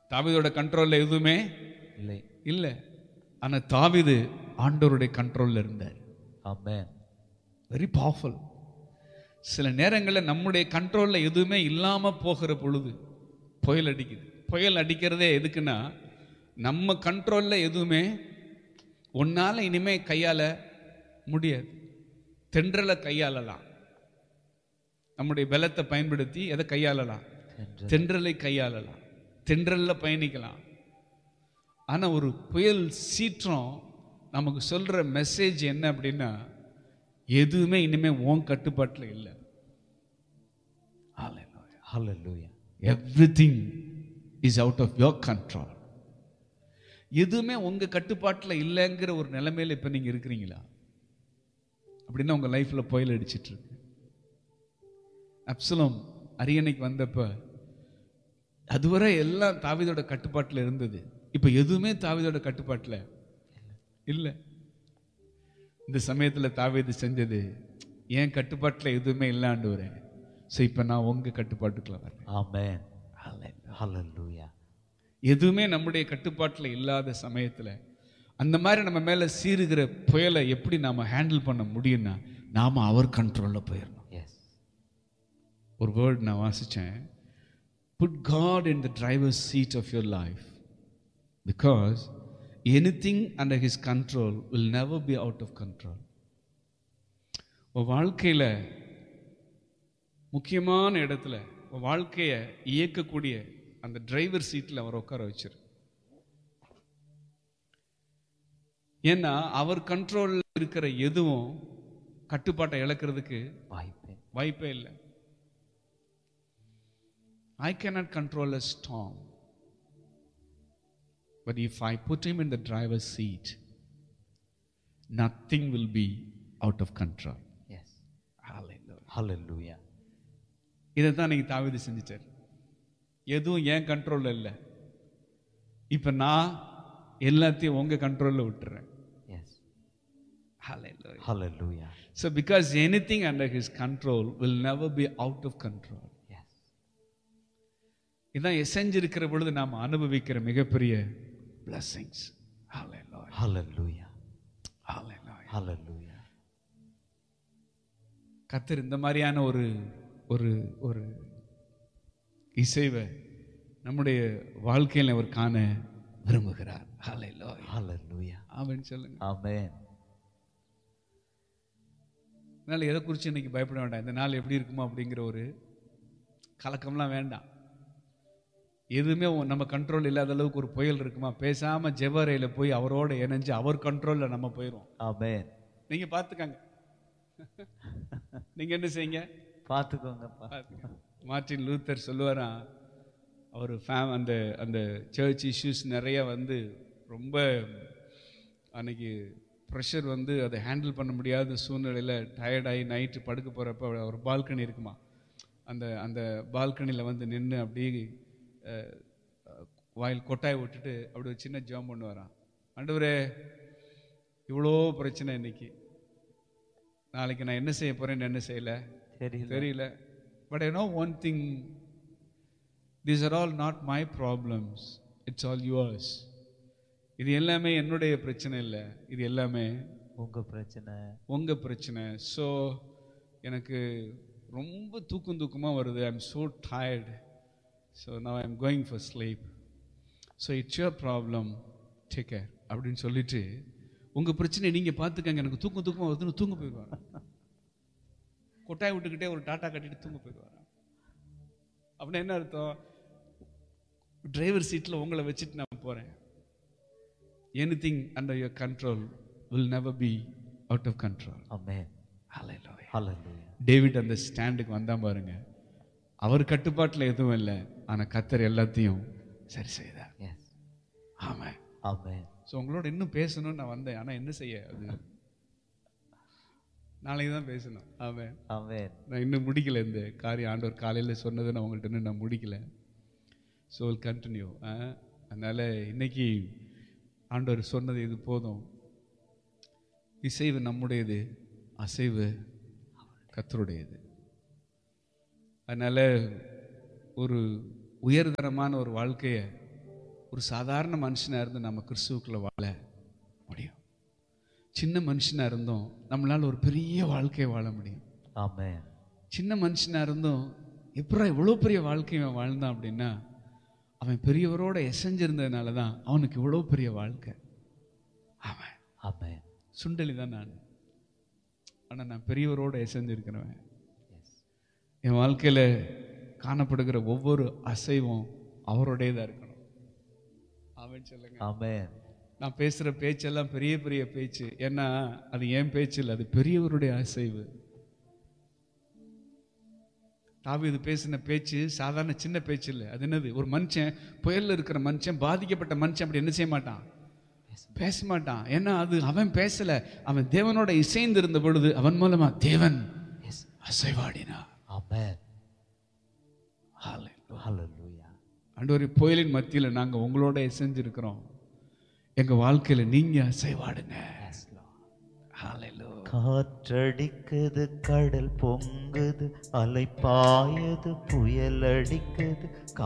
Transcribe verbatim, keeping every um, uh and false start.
தாவீதோட கண்ட்ரோல்ல எதுவுமே இல்லை. இல்லை. ஆனா தாவீது ஆண்டவருடைய கண்ட்ரோல்ல இருந்தார். ஆமென். Very powerful. சில நேரங்களில் நம்முடைய கண்ட்ரோல்ல எதுவுமே இல்லாம போகிற பொழுது புயல் அடிக்குது. புயல் அடிக்கிறதே எதுக்குன்னா, நம்ம கண்ட்ரோல்ல எதுவுமே ஒன்னால இனிமே கையாள முடியாது. தென்றலை கையாளலாம், நம்முடைய பலத்தை பயன்படுத்தி எதை கையாளலாம்? தென்றலை கையாளலாம், தென்றல்ல பயணிக்கலாம். ஆனா ஒரு புயல் சீற்றம் நமக்கு சொல்ற மெசேஜ் என்ன அப்படின்னா, எதுவுமே இனிமே உன் கட்டுப்பாட்டில் இல்லை. ஹல்லேலூயா. Everything is out of your control. எதுவுமே உங்க கட்டுப்பாட்டில் இல்லைங்கிற ஒரு நிலைமையில இப்ப நீங்க இருக்கிறீங்களா? அப்படின்னா உங்க லைஃப்ல புயல் அடிச்சிட்டு இருக்கு. அப்சலோம் அரியணைக்கு வந்தப்ப அதுவரை எல்லாம் தாவீதோட கட்டுப்பாட்டில் இருந்தது. இப்ப எதுவுமே தாவீதோட கட்டுப்பாட்டில் இல்லை. இந்த சமயத்துல தாவீது செஞ்சது, என் கட்டுப்பாட்டில் எதுவுமே இல்லை ஆண்டவரே, சோ இப்ப நான் உங்க கட்டுப்பாட்டுக்குள்ள வரேன். ஆமென். ஹல்லேலூயா. எதுவுமே நம்முடைய கட்டுப்பாட்டில் இல்லாத சமயத்துல அந்த மாதிரி நம்ம மேல சீருகிற புயலை எப்படி நாம ஹேண்டில் பண்ண முடியும்னா, நாம அவர் கண்ட்ரோல்ல போயிடணும். எஸ். ஒரு வேர்ட் நான் வாசிச்சேன், put God in the driver's seat of your life because anything under his control will never be out of control. உன் வாழ்க்கையில முக்கியமான இடத்துல உன் வாழ்க்கையை இயக்கக்கூடிய அந்த டிரைவர் சீட்ல அவர் உட்கார வச்சிரு. ஏன்னா அவர் கண்ட்ரோல்ல இருக்கிற எதுவும் கட்டுப்பாட்டை இழக்கிறதுக்கு வாய்ப்பே வாய்ப்பே இல்லை. I cannot control a storm, but if I put him in the driver's seat, nothing will be out of control. S. Hallelujah. ஹல்லேலூயா. இதை தான் நீங்க தாவீது செஞ்சிட்டார். எதுவும் என் கண்ட்ரோல்ல இல்லை, இப்ப நான் எல்லாத்தையும் உங்க கண்ட்ரோல்ல விட்டுறேன். S. Hallelujah. Hallelujah. So because anything under his control will never be out of control. S. இதான் எசைஞ்சிருக்கிற பொழுது நாம் அனுபவிக்கிற மிகப்பெரிய blessings. Hallelujah. ஹல்லேலூயா. Hallelujah. ஹல்லேலூயா. கர்த்தர் இந்த மாதிரியான ஒரு ஒரு ஒரு இசைவை நம்முடைய வாழ்க்கையில் அவர் காண விரும்புகிறார். Hallelujah. ஹல்லேலூயா. ஆமென் சொல்லுங்க. ஆமென். அதனால எதை குறித்து இன்னைக்கு பயப்பட வேண்டாம். இந்த நாள் எப்படி இருக்குமோ அப்படிங்கிற ஒரு கலக்கம்லாம் வேண்டாம். எதுவுமே நம்ம கண்ட்ரோல் இல்லாத அளவுக்கு ஒரு புயல் இருக்குமா, பேசாம ஜெபரையில போய் அவரோட இணைஞ்சு அவர் கண்ட்ரோல்ல நம்ம போயிடும். ஆமென். நீங்க பாத்துக்கங்க. நீங்க என்ன செய்யுங்க, பார்த்துக்கோங்கப்பா. மார்ட்டின் லூத்தர் சொல்லுவாராம், அவர் ஃபேம் அந்த அந்த சர்ச் இஷ்யூஸ் நிறைய வந்து ரொம்ப அன்னைக்கு ப்ரெஷர் வந்து அதை ஹேண்டில் பண்ண முடியாத சூழ்நிலையில் டயர்டாகி நைட்டு படுக்க போகிறப்ப ஒரு பால்கனி இருக்குமா, அந்த அந்த பால்கனியில் வந்து நின்று அப்படியே வாயில் கொட்டாய் விட்டுட்டு அப்படி ஒரு சின்ன ஜெபம் பண்ணுவாராம். ஆண்டவரே, இவ்வளோ பிரச்சனை இன்னைக்கு, நாளைக்கு நான் என்ன செய்ய போறேன்னு என்ன செய்யல தெரியல. But I know one thing, these are all not my problems, it's all yours. இது எல்லாமே என்னுடைய பிரச்சனை இல்லை, இது எல்லாமே உங்க பிரச்சனை, உங்க பிரச்சனை. ஸோ எனக்கு ரொம்ப தூக்கம் தூக்கமாக வருது, I am so tired, so now I am going for sleep, so it's your problem, take care அப்படின்னு சொல்லிட்டு உங்க பிரச்சனையை நீங்க பார்த்துக்கங்க, எனக்கு தூக்கம் தூக்கமாக வருதுன்னு தூங்க போயிடுவாங்க. கொட்டாய் விட்டுக்கிட்டே ஒரு டாட்டா கட்டிட்டு தூங்க போயிடுவாங்க. அப்படின்னா என்ன அர்த்தம்? டிரைவர் சீட்டில் உங்களை வச்சுட்டு நான் போறேன். Anything under your control will never be out of control. Amen. Hallelujah. Hallelujah. David அந்த ஸ்டாண்டுக்கு வந்தா பாருங்க, அவர் கட்டுப்பாட்டில் எதுவும் இல்லை, ஆனா கர்த்தர் எல்லாத்தையும் சரி செய்தார். Yes. ஆமென். Amen. ஸோ உங்களோட இன்னும் பேசணும்னு நான் வந்தேன், ஆனா என்ன செய்ய, அது நாளைக்கு தான் பேசணும். ஆமென். Amen. நான் இன்னும் முடிக்கல, இந்த காரியம் ஆண்டவர் காலையில் சொன்னதை நான் உங்கள்கிட்ட இன்னும் நான் முடிக்கல. So will continue. அதனால இன்னைக்கு ஆண்டவர் சொன்னது இது போதும். இசைவு நம்முடையது, அசைவு கர்த்தருடையது. அதனால ஒரு உயர்தரமான ஒரு வாழ்க்கையை ஒரு சாதாரண மனுஷனாக இருந்து நம்ம கிறிஸ்துவுக்குள்ள வாழ முடியும். சின்ன மனுஷனாக இருந்தோம் நம்மளால் ஒரு பெரிய வாழ்க்கையை வாழ முடியும். ஆமென். சின்ன மனுஷனாக இருந்தோம் எப்படா இவ்வளோ பெரிய வாழ்க்கையை வாழ்ந்தான் அப்படின்னா அவன் பெரியவரோட எசைஞ்சிருந்ததுனால தான் அவனுக்கு இவ்வளோ பெரிய வாழ்க்கை. அவன் ஆமென். சுண்டலி தான் நான், ஆனால் நான் பெரியவரோட எசைஞ்சிருக்கிறவன். என் வாழ்க்கையில் காணப்படுகிற ஒவ்வொரு அசைவும் அவரோடையதாக இருக்கணும். அவன் சொல்லுங்க. ஆமென். நான் பேசுகிற பேச்செல்லாம் பெரிய பெரிய பேச்சு, ஏன்னா அது என் பேச்சு இல்லை, அது பெரியவருடைய அசைவு. தாவீது பேசின பேச்சு சாதாரண சின்ன பேச்சு இல்லை. அது என்னது? ஒரு மனுஷன், புயலில் இருக்கிற மனுஷன், பாதிக்கப்பட்ட மனுஷன் அப்படி என்ன செய்ய மாட்டான்? பேச மாட்டான். ஏன்னா அது அவன் பேசல, அவன் தேவனோட இசைந்து இருந்த பொழுது அவன் மூலமா தேவன் அசைவாடினார். ஆமென். ஹல்லேலூயா. ஹல்லேலூயா. ஆண்டவரே, புயலின் மத்தியில் நாங்கள் உங்களோட இசைஞ்சிருக்கிறோம், எங்க வாழ்க்கையில நீங்க அசைவாடுங்க. ஹல்லேலூயா. காற்றடிக்குது, கடல் பொங்குது, அலை பாயுது, புயல் அடிக்குது,